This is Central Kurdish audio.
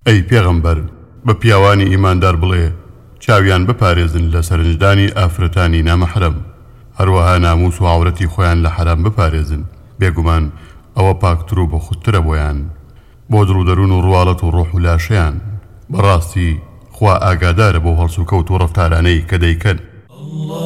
ئەی پێغەمبەر بە پیاوانی ئیماندار بڵێ چاویان بپارێزن لە سەرنجدانی ئافرەتانی نامەحرەم، هەروەها ناموس و عەورەتی خۆیان لە حەرام بپارێزن، بێگومان ئەوە پاکتر و بەخودترە بۆیان بۆ دڕودەروون و ڕواڵەت و ڕۆح و لاشەیان. بەڕاستی خوا ئاگادارە بۆ هەڵسوکەوت و ڕەفتارانەی کە دەیکەن.